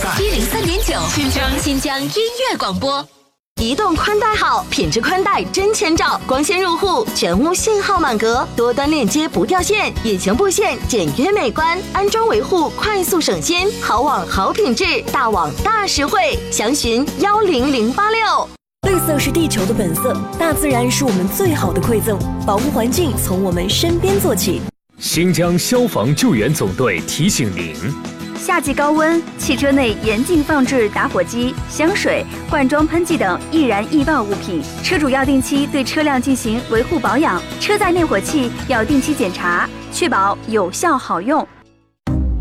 103.9，新疆音乐广播。 移动宽带好，品质宽带真千兆，光纤入户，全屋信号满格，多端链接不掉线，隐形布线简约美观，安装维护快速省心，好网好品质，大网大实惠，详询10086。 绿色是地球的本色，大自然是我们最好的馈赠，保护环境从我们身边做起。 新疆消防救援总队提醒您： 夏季高温，汽车内严禁放置打火机、香水、罐装喷剂等易燃易爆物品。车主要定期对车辆进行维护保养，车载灭火器要定期检查，确保有效好用。